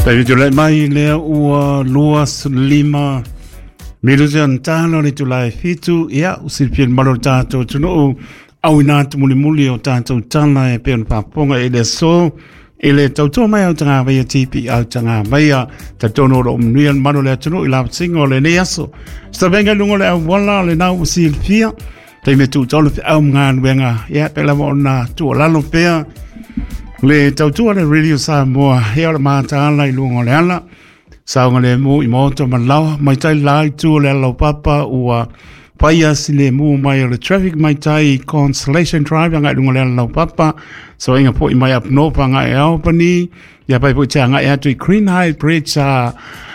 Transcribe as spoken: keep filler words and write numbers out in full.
Tawi tulai mai lea ua luas lima miluzian talo ni tulai fitu ia usipien malo tato tunu au ina muli muli o tato tana e peon paponga ele so ele tautua mai au tanga vaya tipi au tanga vaya tatono ro mnuian malo lea tunu ila singo le ne aso stavenga lungo le au wala le nau usipia tai me tu tolo au ngan wenga ia pela mona tu lalo pea le tautua le radio Samoa hea le mātāla i lungo le ala saunga le mu i moto malawa mai tai lai tu le alo papa ua paia si le mu mai le traffic mai tai Constellation Drive ngai lungo le alo papa so inga po i mai up no pa ngai Albany ia pai po tia ngai atu i Green High Bridge a